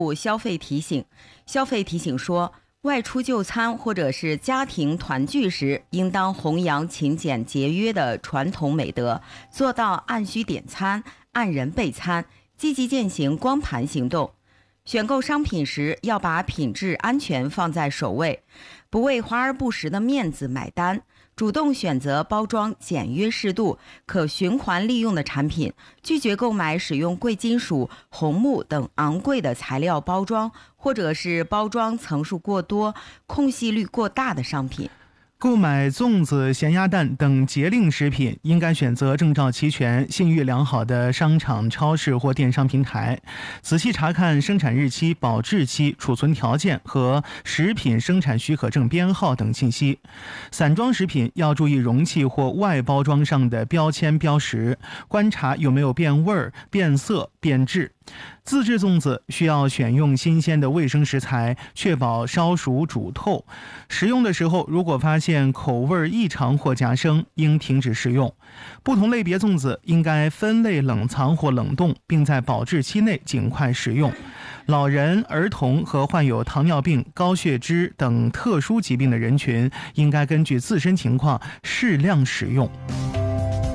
消费提醒。消费提醒说，外出就餐或者是家庭团聚时，应当弘扬勤俭节约的传统美德，做到按需点餐、按人备餐，积极践行光盘行动。选购商品时，要把品质安全放在首位，不为华而不实的面子买单，主动选择包装简约适度、可循环利用的产品，拒绝购买使用贵金属、红木等昂贵的材料包装，或者是包装层数过多、空隙率过大的商品。 购买粽子、咸鸭蛋等节令食品，应该选择证照齐全、信誉良好的商场、超市或电商平台，仔细查看生产日期、保质期、储存条件和食品生产许可证编号等信息。散装食品要注意容器或外包装上的标签标识，观察有没有变味儿、变色、变质。自制粽子需要选用新鲜的卫生食材，确保烧熟煮透。食用的时候，如果发现口味异常或夹生，应停止食用。不同类别粽子应该分类冷藏或冷冻，并在保质期内尽快食用。老人、儿童和患有糖尿病、高血脂等特殊疾病的人群，应该根据自身情况适量食用。